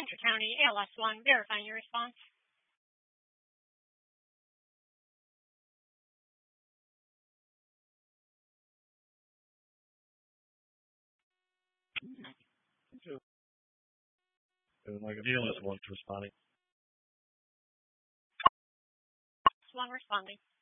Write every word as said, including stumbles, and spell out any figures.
Central County, A L S one, verifying your response. Like a deal is one responding. One responding.